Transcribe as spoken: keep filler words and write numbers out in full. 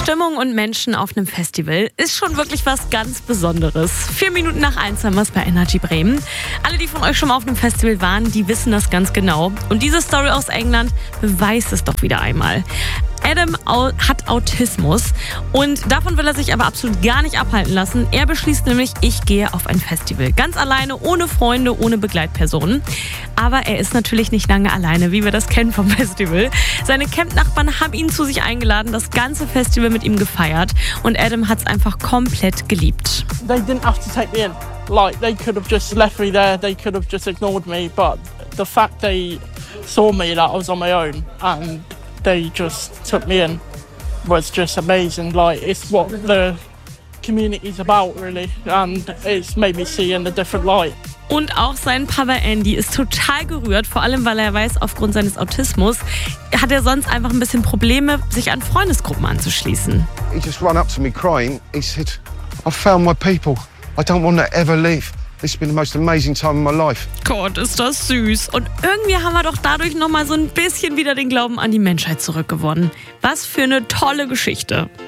Stimmung und Menschen auf einem Festival ist schon wirklich was ganz Besonderes. Vier Minuten nach eins haben wir es bei Energy Bremen. Alle, die von euch schon mal auf einem Festival waren, die wissen das ganz genau. Und diese Story aus England beweist es doch wieder einmal. Adam hat Autismus und davon will er sich aber absolut gar nicht abhalten lassen. Er beschließt nämlich, ich gehe auf ein Festival. Ganz alleine, ohne Freunde, ohne Begleitpersonen. Aber er ist natürlich nicht lange alleine, wie wir das kennen vom Festival. Seine Camp-Nachbarn haben ihn zu sich eingeladen, das ganze Festival mit ihm gefeiert. Und Adam hat es einfach komplett geliebt. They didn't have to take me in. Like, they could have just left me there, they could have just ignored me. But the fact they saw me that I was on my own and they just took me in was just amazing. Like, it's what the community's about, really, and it's made me see in a different light. Und auch sein Papa Andy ist total gerührt, vor allem weil er weiß, aufgrund seines Autismus hat er sonst einfach ein bisschen Probleme, sich an Freundesgruppen anzuschließen. He just ran up to me crying. He said, "I found my people. I don't want to ever leave. This has been the most amazing time of my life." Gott, ist das süß. Und irgendwie haben wir doch dadurch noch mal so ein bisschen wieder den Glauben an die Menschheit zurückgewonnen. Was für eine tolle Geschichte.